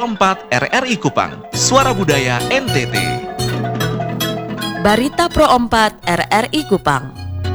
Pro 4 RRI Kupang, Suara Budaya NTT. Barita Pro 4 RRI Kupang.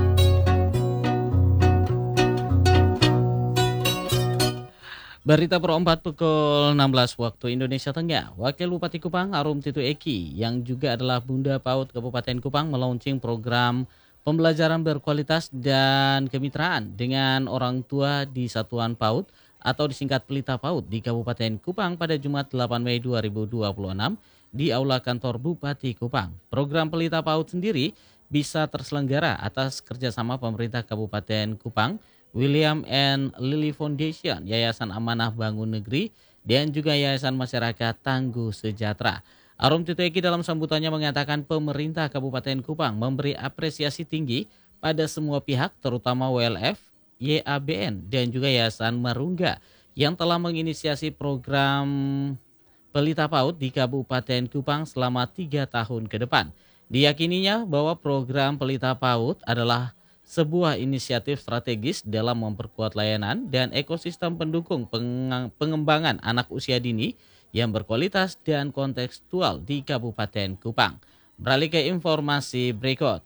Barita Pro 4 pukul 16 waktu Indonesia Tengah. Wakil Bupati Kupang Arum Titu Eki yang juga adalah Bunda PAUD Kabupaten Kupang melaunching program pembelajaran berkualitas dan kemitraan dengan orang tua di Satuan PAUD atau disingkat Pelita PAUD di Kabupaten Kupang pada Jumat 8 Mei 2026 di Aula Kantor Bupati Kupang. Program Pelita PAUD sendiri bisa terselenggara atas kerjasama pemerintah Kabupaten Kupang, William and Lily Foundation, Yayasan Amanah Bangun Negeri, dan juga Yayasan Masyarakat Tangguh Sejahtera. Arum Titu Eki dalam sambutannya mengatakan pemerintah Kabupaten Kupang memberi apresiasi tinggi pada semua pihak terutama WLF, YABN, dan juga Yayasan Marungga yang telah menginisiasi program Pelita PAUD di Kabupaten Kupang selama 3 tahun ke depan. Diyakininya bahwa program Pelita PAUD adalah sebuah inisiatif strategis dalam memperkuat layanan dan ekosistem pendukung pengembangan anak usia dini yang berkualitas dan kontekstual di Kabupaten Kupang. Beralih ke informasi berikut.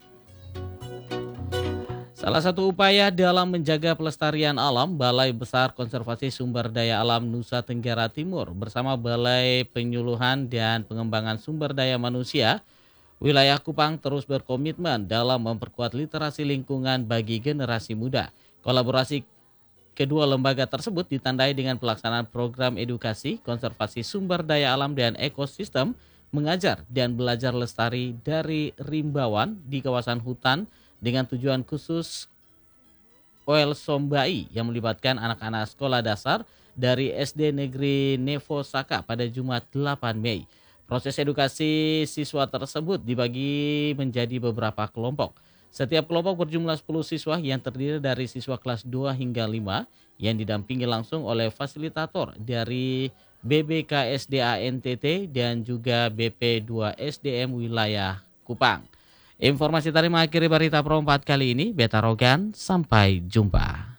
Salah satu upaya dalam menjaga pelestarian alam, Balai Besar Konservasi Sumber Daya Alam Nusa Tenggara Timur bersama Balai Penyuluhan dan Pengembangan Sumber Daya Manusia Wilayah Kupang terus berkomitmen dalam memperkuat literasi lingkungan bagi generasi muda. Kolaborasi kedua lembaga tersebut ditandai dengan pelaksanaan program edukasi, konservasi sumber daya alam dan ekosistem, mengajar dan belajar lestari dari rimbawan di kawasan hutan dengan tujuan khusus Oel Sombai yang melibatkan anak-anak sekolah dasar dari SD Negeri Nevosaka pada Jumat 8 Mei. Proses edukasi siswa tersebut dibagi menjadi beberapa kelompok. Setiap kelompok berjumlah 10 siswa yang terdiri dari siswa kelas 2 hingga 5 yang didampingi langsung oleh fasilitator dari BBKSDA NTT dan juga BP2 SDM Wilayah Kupang. Informasi tadi mengakhiri Barita Pro 4 kali ini. Beta Rogan, sampai jumpa.